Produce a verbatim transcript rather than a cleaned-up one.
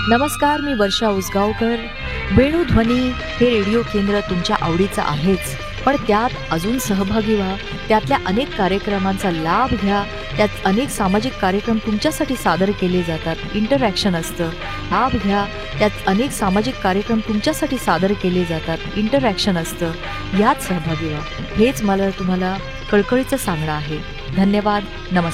नमस्कार, मी वर्षा उसगावकर. वेणुध्वनी हे रेडिओ केंद्र तुमच्या आवडीचं आहेच, पण त्यात अजून सहभागी व्हा. त्यातल्या अनेक कार्यक्रमांचा लाभ घ्या. त्यात अनेक सामाजिक कार्यक्रम तुमच्यासाठी सादर केले जातात. इंटरॅक्शन असतं. लाभ घ्या. त्यात अनेक सामाजिक कार्यक्रम तुमच्यासाठी सादर केले जातात. इंटरॅक्शन असतं. यात सहभागी व्हा. हेच मला तुम्हाला कळकळीचं सांगणं आहे. धन्यवाद. नमस्कार.